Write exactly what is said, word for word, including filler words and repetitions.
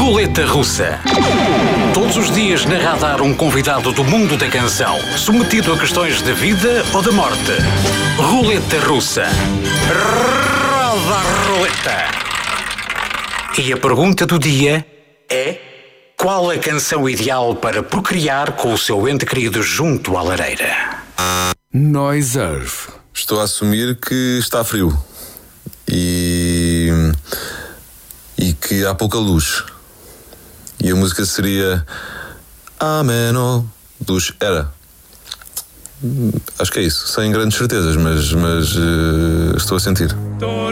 Roleta Russa. Todos os dias na Radar um convidado do mundo da canção, submetido a questões da vida ou da morte. Roleta Russa. Roda a roleta. E a pergunta do dia é: qual a canção ideal para procriar com o seu ente querido junto à lareira? Noise Earth. Estou a assumir que está frio e, e que há pouca luz. E a música seria Ameno dos Era. Acho que é isso, sem grandes certezas, mas, mas uh, estou a sentir.